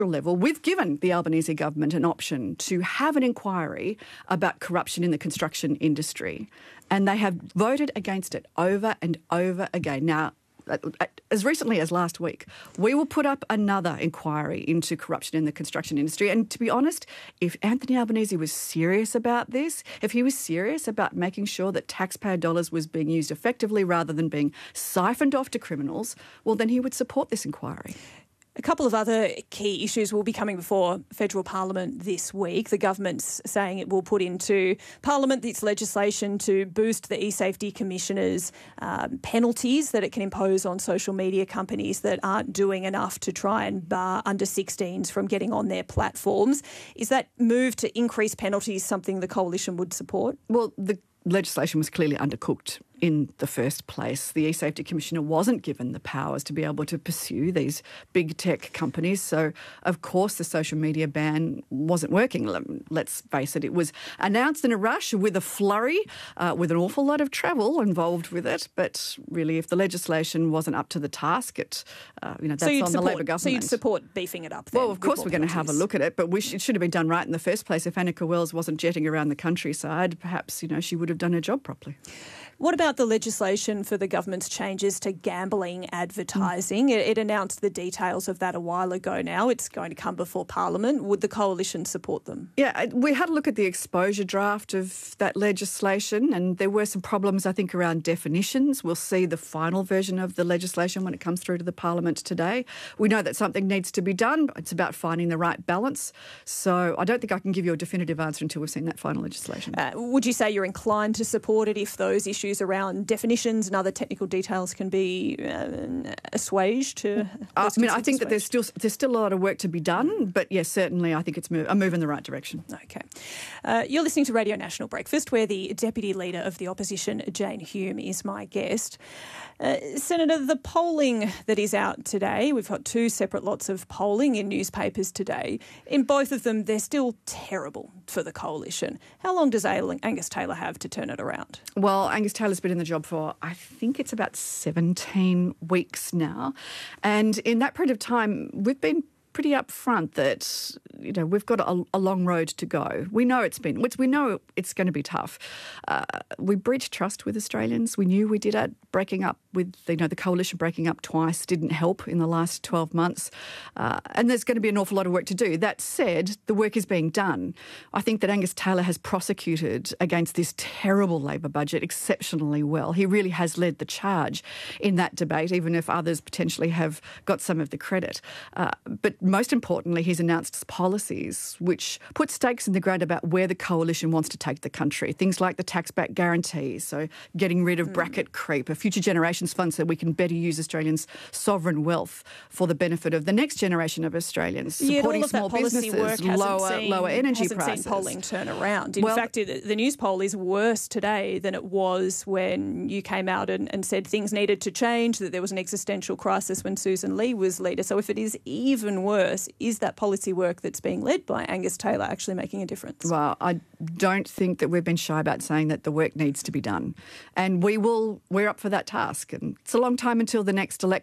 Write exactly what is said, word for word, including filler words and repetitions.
level, we've given the Albanese government an option to have an inquiry about corruption in the construction industry, and they have voted against it over and over again. Now, as recently as last week, we will put up another inquiry into corruption in the construction industry. And to be honest, if Anthony Albanese was serious about this, if he was serious about making sure that taxpayer dollars was being used effectively rather than being siphoned off to criminals, well, then he would support this inquiry. A couple of other key issues will be coming before federal parliament this week. The government's saying it will put into parliament its legislation to boost the eSafety Commissioner's um, penalties that it can impose on social media companies that aren't doing enough to try and bar under sixteens from getting on their platforms. Is that move to increase penalties something the coalition would support? Well, the legislation was clearly undercooked in the first place. The eSafety Commissioner wasn't given the powers to be able to pursue these big tech companies. So, of course, the social media ban wasn't working. Let's face it, it was announced in a rush with a flurry, uh, with an awful lot of travel involved with it. But really, if the legislation wasn't up to the task, it, uh, you know, that's so on support, the Labor government. So you'd support beefing it up then? Well, of course we're going to have a look at it, but we sh- it should have been done right in the first place. If Annika Wells wasn't jetting around the countryside, perhaps, you know, she would have done her job properly. What about the legislation for the government's changes to gambling advertising? Mm. It, it announced the details of that a while ago now. It's going to come before Parliament. Would the coalition support them? Yeah, we had a look at the exposure draft of that legislation, and there were some problems, I think, around definitions. We'll see the final version of the legislation when it comes through to the Parliament today. We know that something needs to be done. It's about finding the right balance. So I don't think I can give you a definitive answer until we've seen that final legislation. Uh, would you say you're inclined to support it if those issues around definitions and other technical details can be uh, assuaged? To I mean, I think assuaged? that there's still there's still a lot of work to be done, but yes, certainly I think it's move, a move in the right direction. Okay. Uh, you're listening to Radio National Breakfast, where the Deputy Leader of the Opposition, Jane Hume, is my guest. Uh, Senator, the polling that is out today, we've got two separate lots of polling in newspapers today. In both of them, they're still terrible for the coalition. How long does Angus Taylor have to turn it around? Well, Angus Taylor's been in the job for, I think it's about seventeen weeks now. And in that period of time, we've been pretty upfront that, you know, we've got a, a long road to go. We know it's been, we know it's going to be tough. Uh, we breached trust with Australians. We knew we did it. Breaking up with, you know, the coalition breaking up twice didn't help in the last twelve months. Uh, and there's going to be an awful lot of work to do. That said, the work is being done. I think that Angus Taylor has prosecuted against this terrible Labor budget exceptionally well. He really has led the charge in that debate, even if others potentially have got some of the credit. Uh, but most importantly, he's announced policies which put stakes in the ground about where the coalition wants to take the country. Things like the tax-back guarantee, so getting rid of mm. bracket creep, a future generations fund so we can better use Australians' sovereign wealth for the benefit of the next generation of Australians, yeah, supporting all of small that policy businesses, work lower, seen, lower energy hasn't prices. Seen polling turn around. In well, fact, the news poll is worse today than it was when you came out and, and said things needed to change, that there was an existential crisis when Susan Lee was leader. So if it is even worse, is that policy work that's being led by Angus Taylor actually making a difference? Well, I don't think that we've been shy about saying that the work needs to be done. And we will, we're up for that task. And it's a long time until the next election.